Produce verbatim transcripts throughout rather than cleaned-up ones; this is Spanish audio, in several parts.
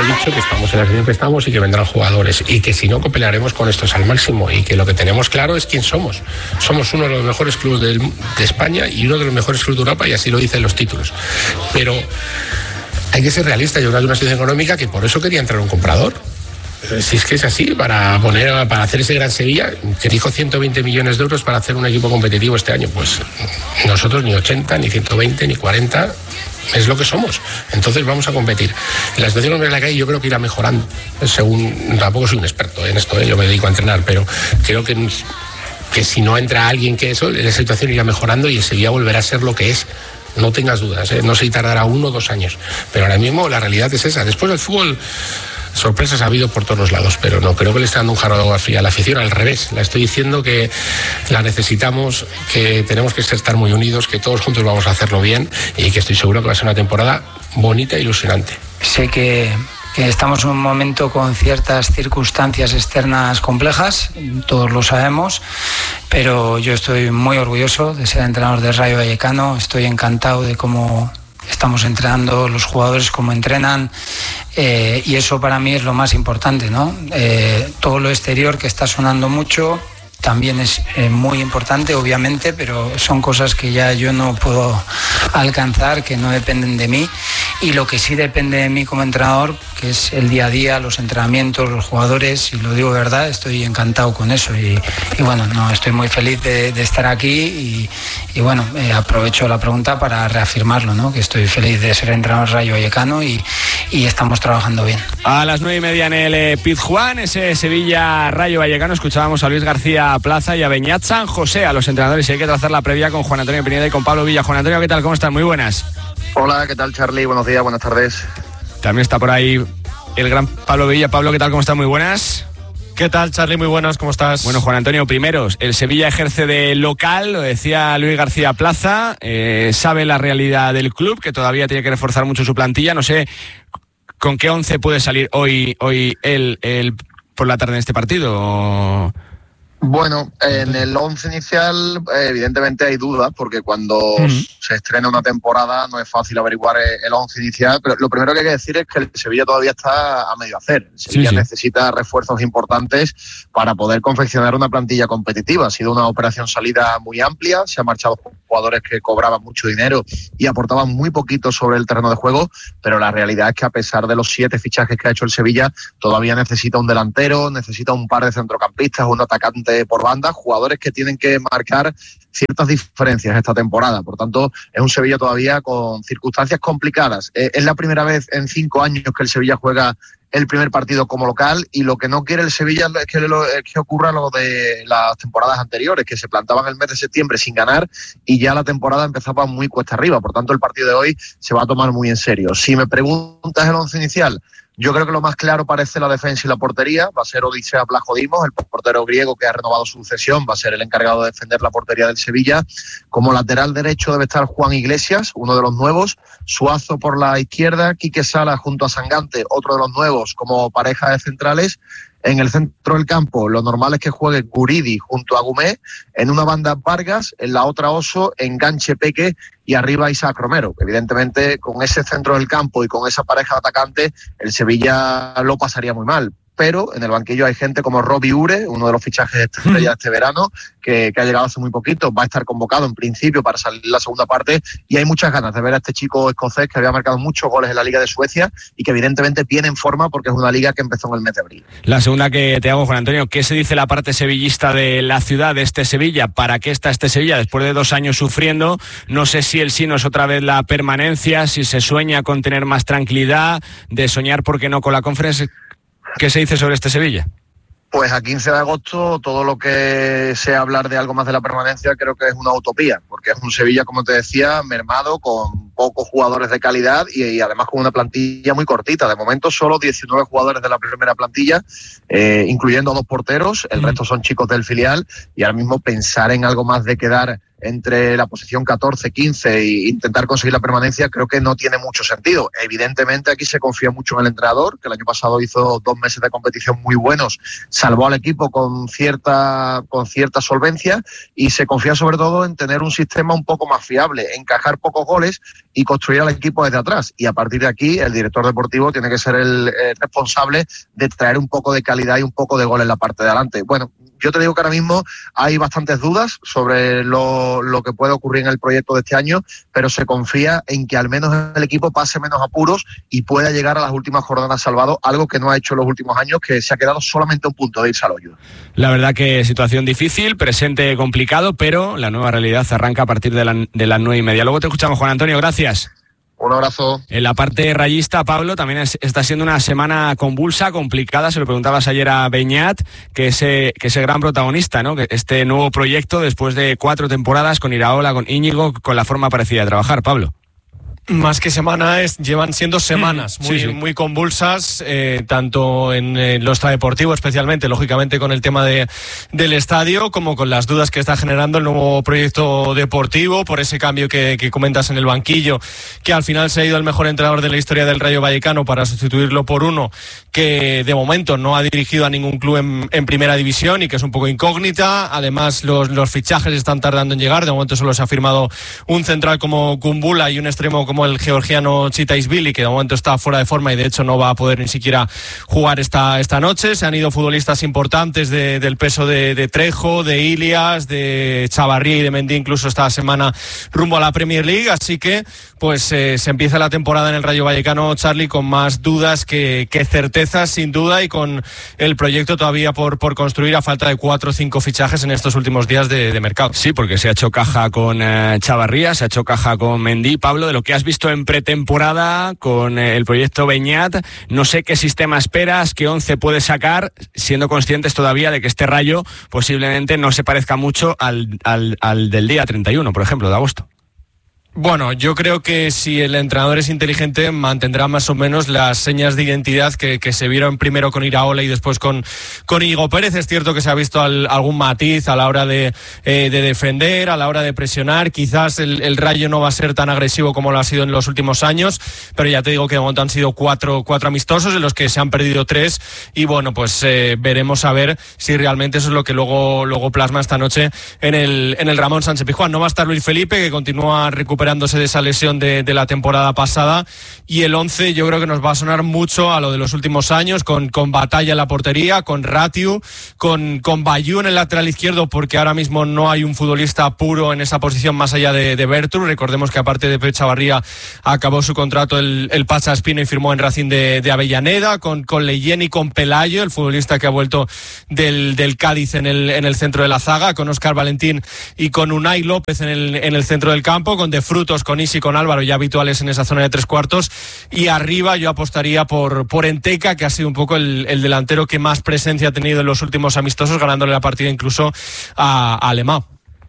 hemos dicho que estamos en la situación que estamos y que vendrán jugadores y que si no, que pelearemos con estos al máximo y que lo que tenemos claro es quién somos. Somos uno de los mejores clubes de, de España y uno de los mejores clubes de Europa y así lo dicen los títulos. Pero hay que ser realista. Yo creo que hay una situación económica que por eso quería entrar un comprador. Si es que es así, para poner para hacer ese gran Sevilla, que dijo ciento veinte millones de euros para hacer un equipo competitivo este año, pues nosotros ni ochenta, ni ciento veinte, ni cuarenta, es lo que somos. Entonces vamos a competir. La situación en la que hay yo creo que irá mejorando, según, tampoco soy un experto en esto, ¿eh? Yo me dedico a entrenar, pero creo que, que si no entra alguien que eso, la situación irá mejorando y el Sevilla volverá a ser lo que es. No tengas dudas, ¿eh? No sé si tardará uno o dos años, pero ahora mismo la realidad es esa. Después del fútbol, sorpresas ha habido por todos los lados, pero no creo que le esté dando un jarro de agua fría a la afición, al revés. La estoy diciendo que la necesitamos, que tenemos que estar muy unidos, que todos juntos vamos a hacerlo bien y que estoy seguro que va a ser una temporada bonita e ilusionante. Sé que, que estamos en un momento con ciertas circunstancias externas complejas, todos lo sabemos, pero yo estoy muy orgulloso de ser entrenador del Rayo Vallecano, estoy encantado de cómo estamos entrenando, los jugadores cómo entrenan, eh, y eso para mí es lo más importante, ¿no? Eh, todo lo exterior que está sonando mucho también es eh, muy importante, obviamente, pero son cosas que ya yo no puedo alcanzar, que no dependen de mí, y lo que sí depende de mí como entrenador, que es el día a día, los entrenamientos, los jugadores, y lo digo de verdad, estoy encantado con eso y, y bueno, no, estoy muy feliz de, de estar aquí y, y bueno, eh, aprovecho la pregunta para reafirmarlo, ¿no? Que estoy feliz de ser entrenador Rayo Vallecano y, y estamos trabajando bien. A las nueve y media en el eh, Pizjuán, ese Sevilla Rayo Vallecano, escuchábamos a Luis García Plaza y a Beñat San José, a los entrenadores, y hay que trazar la previa con Juan Antonio Pineda y con Pablo Villa. Juan Antonio, ¿qué tal? ¿Cómo estás? Muy buenas. Hola, ¿qué tal, Charlie? Buenos días, buenas tardes. También está por ahí el gran Pablo Villa. Pablo, ¿qué tal? ¿Cómo estás? Muy buenas. ¿Qué tal, Charlie? Muy buenas, ¿cómo estás? Bueno, Juan Antonio, primeros, el Sevilla ejerce de local, lo decía Luis García Plaza, eh, sabe la realidad del club, que todavía tiene que reforzar mucho su plantilla. No sé con qué once puede salir hoy, hoy él, él por la tarde en este partido. Bueno, en el once inicial evidentemente hay dudas porque cuando uh-huh. se estrena una temporada no es fácil averiguar el once inicial, pero lo primero que hay que decir es que el Sevilla todavía está a medio hacer. El Sevilla sí, sí. necesita refuerzos importantes para poder confeccionar una plantilla competitiva. Ha sido una operación salida muy amplia, se han marchado jugadores que cobraban mucho dinero y aportaban muy poquito sobre el terreno de juego, pero la realidad es que a pesar de los siete fichajes que ha hecho el Sevilla, todavía necesita un delantero, necesita un par de centrocampistas, un atacante por banda, jugadores que tienen que marcar ciertas diferencias esta temporada. Por tanto, es un Sevilla todavía con circunstancias complicadas. Eh, es la primera vez en cinco años que el Sevilla juega el primer partido como local y lo que no quiere el Sevilla es que, lo, es que ocurra lo de las temporadas anteriores, que se plantaban el mes de septiembre sin ganar y ya la temporada empezaba muy cuesta arriba. Por tanto, el partido de hoy se va a tomar muy en serio. Si me preguntas el once inicial, yo creo que lo más claro parece la defensa y la portería. Va a ser Odisea Vlachodimos, el portero griego que ha renovado su cesión, va a ser el encargado de defender la portería del Sevilla. Como lateral derecho debe estar Juan Iglesias, uno de los nuevos. Suazo por la izquierda, Quique Sala junto a Sangante, otro de los nuevos como pareja de centrales. En el centro del campo, lo normal es que juegue Guridi junto a Gumé, en una banda Vargas, en la otra Oso, enganche Peque y arriba Isaac Romero. Evidentemente, con ese centro del campo y con esa pareja de atacantes, el Sevilla lo pasaría muy mal. Pero en el banquillo hay gente como Robbie Ure, uno de los fichajes estrella este verano, que, que ha llegado hace muy poquito, va a estar convocado en principio para salir la segunda parte y hay muchas ganas de ver a este chico escocés que había marcado muchos goles en la Liga de Suecia y que evidentemente viene en forma porque es una liga que empezó en el mes de abril. La segunda que te hago, Juan Antonio, ¿qué se dice la parte sevillista de la ciudad, de este Sevilla? ¿Para qué está este Sevilla después de dos años sufriendo? No sé si el sí no es otra vez la permanencia, si se sueña con tener más tranquilidad, de soñar, ¿por qué no?, con la Conference. ¿Qué se dice sobre este Sevilla? Pues a quince de agosto todo lo que sea hablar de algo más de la permanencia creo que es una utopía, porque es un Sevilla, como te decía, mermado, con pocos jugadores de calidad y, y además con una plantilla muy cortita. De momento solo diecinueve jugadores de la primera plantilla, eh, incluyendo dos porteros, el mm. resto son chicos del filial y ahora mismo pensar en algo más de quedar entre la posición catorce, quince e intentar conseguir la permanencia creo que no tiene mucho sentido. Evidentemente aquí se confía mucho en el entrenador, que el año pasado hizo dos meses de competición muy buenos, salvó al equipo con cierta, con cierta solvencia y se confía sobre todo en tener un sistema un poco más fiable, encajar pocos goles y construir al equipo desde atrás. Y a partir de aquí, el director deportivo tiene que ser el, el responsable de traer un poco de calidad y un poco de gol en la parte de adelante. Bueno, yo te digo que ahora mismo hay bastantes dudas sobre lo, lo que puede ocurrir en el proyecto de este año, pero se confía en que al menos el equipo pase menos apuros y pueda llegar a las últimas jornadas salvado, algo que no ha hecho en los últimos años, que se ha quedado solamente a un punto de irse al hoyo. La verdad que situación difícil, presente complicado, pero la nueva realidad arranca a partir de, la, de las nueve y media. Luego te escuchamos, Juan Antonio, gracias. Un abrazo. En la parte rayista, Pablo, también es, está siendo una semana convulsa, complicada. Se lo preguntabas ayer a Beñat, que es que ese gran protagonista, ¿no? Que este nuevo proyecto, después de cuatro temporadas con Iraola, con Íñigo, con la forma parecida de trabajar, Pablo. Más que semana, es, llevan siendo semanas muy, sí, sí. muy convulsas, eh, tanto en eh, lo extradeportivo especialmente, lógicamente con el tema de, del estadio, como con las dudas que está generando el nuevo proyecto deportivo, por ese cambio que, que comentas en el banquillo, que al final se ha ido el mejor entrenador de la historia del Rayo Vallecano para sustituirlo por uno que de momento no ha dirigido a ningún club en, en primera división y que es un poco incógnita. Además los, los fichajes están tardando en llegar, de momento solo se ha firmado un central como Kumbula y un extremo como como el georgiano Chitaisvili, que de momento está fuera de forma y de hecho no va a poder ni siquiera jugar esta, esta noche. Se han ido futbolistas importantes de, del peso de, de Trejo, de Ilias, de Chavarría y de Mendy, incluso esta semana rumbo a la Premier League, así que pues eh, se empieza la temporada en el Rayo Vallecano, Charlie, con más dudas que, que certezas, sin duda, y con el proyecto todavía por, por construir a falta de cuatro o cinco fichajes en estos últimos días de, de mercado. Sí, porque se ha hecho caja con eh, Chavarría, se ha hecho caja con Mendy. Pablo, de lo que has visto en pretemporada con el proyecto Beñat, no sé qué sistema esperas, qué once puedes sacar, siendo conscientes todavía de que este Rayo posiblemente no se parezca mucho al, al, al del día treinta y uno, por ejemplo, de agosto. Bueno, yo creo que si el entrenador es inteligente mantendrá más o menos las señas de identidad que, que se vieron primero con Iraola y después con, con Íñigo Pérez. Es cierto que se ha visto al, algún matiz a la hora de, eh, de defender, a la hora de presionar. Quizás el, el Rayo no va a ser tan agresivo como lo ha sido en los últimos años, pero ya te digo que de momento han sido cuatro, cuatro amistosos en los que se han perdido tres y bueno, pues eh, veremos a ver si realmente eso es lo que luego, luego plasma esta noche en el, en el Ramón Sánchez Pizjuán. No va a estar Luis Felipe, que continúa recuperando de esa lesión de, de la temporada pasada, y el once yo creo que nos va a sonar mucho a lo de los últimos años, con, con Batalla en la portería, con Ratiu, con, con Bayú en el lateral izquierdo, porque ahora mismo no hay un futbolista puro en esa posición más allá de, de Bertru. Recordemos que aparte de Pep Chavarría acabó su contrato el, el Pacha Espino y firmó en Racing de, de Avellaneda, con, con Leyen y con Pelayo, el futbolista que ha vuelto del, del Cádiz en el, en el centro de la zaga, con Óscar Valentín y con Unai López en el, en el centro del campo, con De Frutos, con Isi, con Álvaro, ya habituales en esa zona de tres cuartos, y arriba yo apostaría por, por Enteca, que ha sido un poco el, el delantero que más presencia ha tenido en los últimos amistosos, ganándole la partida incluso a, a Alemão.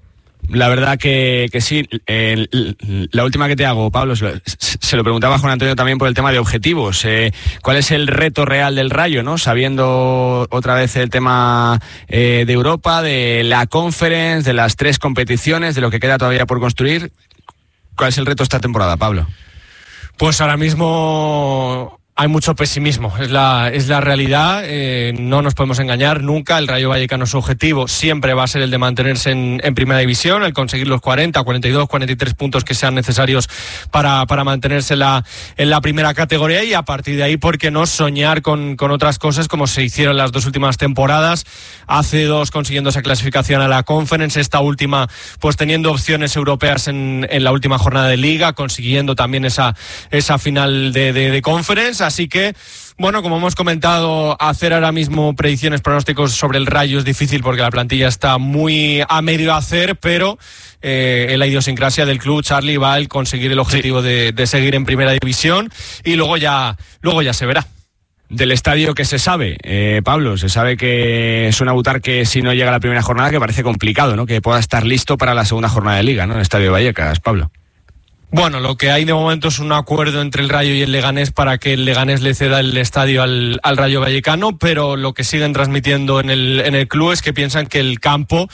La verdad que, que sí. Eh, la última que te hago, Pablo, se lo, se lo preguntaba a Juan Antonio también por el tema de objetivos. Eh, ¿Cuál es el reto real del Rayo, no? Sabiendo otra vez el tema eh, de Europa, de la Conference, de las tres competiciones, de lo que queda todavía por construir. ¿Cuál es el reto esta temporada, Pablo? Pues ahora mismo hay mucho pesimismo, es la, es la realidad, eh, no nos podemos engañar nunca. El Rayo Vallecano, su objetivo siempre va a ser el de mantenerse en, en primera división, el conseguir los cuarenta, cuarenta y dos, cuarenta y tres puntos que sean necesarios para, para mantenerse en la, en la primera categoría, y a partir de ahí, ¿por qué no soñar con, con otras cosas como se hicieron las dos últimas temporadas? Hace dos consiguiendo esa clasificación a la Conference, esta última pues teniendo opciones europeas en, en la última jornada de Liga, consiguiendo también esa, esa final de, de, de Conference. Así que, bueno, como hemos comentado, hacer ahora mismo predicciones, pronósticos sobre el Rayo es difícil porque la plantilla está muy a medio hacer, pero eh, en la idiosincrasia del club, Charlie, va el conseguir el objetivo sí. de, de seguir en primera división, y luego ya, luego ya se verá. Del estadio, ¿qué se sabe, eh, Pablo? Se sabe que es una Butarque, si no llega a la primera jornada, que parece complicado, ¿no? Que pueda estar listo para la segunda jornada de Liga, ¿no? El Estadio de Vallecas, Pablo. Bueno, lo que hay de momento es un acuerdo entre el Rayo y el Leganés para que el Leganés le ceda el estadio al, al Rayo Vallecano, pero lo que siguen transmitiendo en el, en el club es que piensan que el campo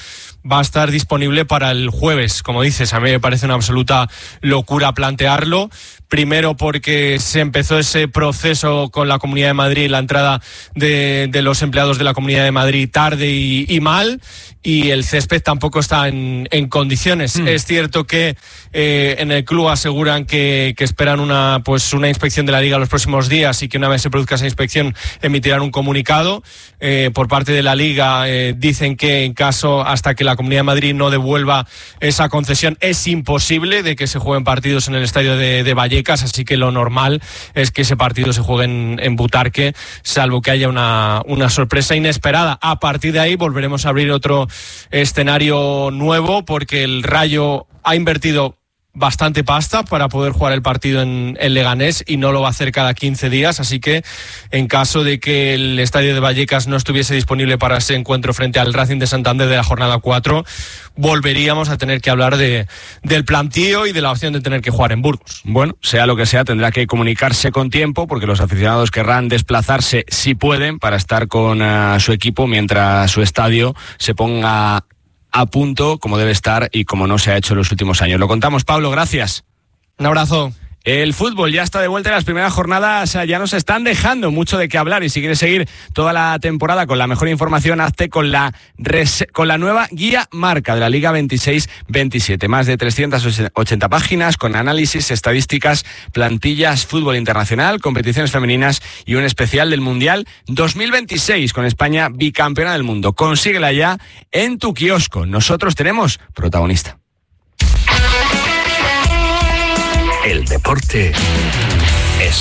va a estar disponible para el jueves. Como dices, a mí me parece una absoluta locura plantearlo. Primero porque se empezó ese proceso con la Comunidad de Madrid, la entrada de, de los empleados de la Comunidad de Madrid tarde y, y mal, y el césped tampoco está en, en condiciones. Mm. Es cierto que eh, en el club aseguran que, que esperan una, pues una inspección de la Liga los próximos días y que una vez se produzca esa inspección emitirán un comunicado. Eh, por parte de la Liga eh, dicen que en caso, hasta que la Comunidad de Madrid no devuelva esa concesión, es imposible de que se jueguen partidos en el estadio de, de Vallecas, así que lo normal es que ese partido se juegue en, en Butarque, salvo que haya una, una sorpresa inesperada. A partir de ahí volveremos a abrir otro escenario nuevo, porque el Rayo ha invertido bastante pasta para poder jugar el partido en, en Leganés y no lo va a hacer cada quince días, así que en caso de que el estadio de Vallecas no estuviese disponible para ese encuentro frente al Racing de Santander de la jornada cuatro, volveríamos a tener que hablar de, del plantío y de la opción de tener que jugar en Burgos. Bueno, sea lo que sea, tendrá que comunicarse con tiempo, porque los aficionados querrán desplazarse si pueden para estar con uh, su equipo mientras su estadio se ponga a punto como debe estar y como no se ha hecho en los últimos años. Lo contamos, Pablo, gracias. Un abrazo. El fútbol ya está de vuelta y las primeras jornadas ya nos están dejando mucho de qué hablar, y si quieres seguir toda la temporada con la mejor información, hazte con la res- con la nueva guía marca de la Liga veintiséis veintisiete. Más de trescientas ochenta páginas con análisis, estadísticas, plantillas, fútbol internacional, competiciones femeninas y un especial del Mundial dos mil veintiséis con España bicampeona del mundo. Consíguela ya en tu kiosco. Nosotros tenemos protagonista. El deporte es